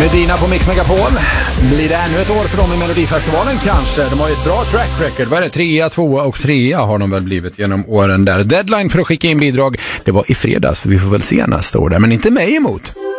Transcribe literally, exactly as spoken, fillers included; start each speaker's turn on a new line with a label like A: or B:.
A: Medina på Mix Megapol. Blir det ännu ett år för dem i Melodifestivalen kanske? De har ju ett bra track record. Vad är det? Trea, tvåa och trea har de väl blivit genom åren där. Deadline för att skicka in bidrag, det var i fredags. Vi får väl se nästa år där, men inte mig emot.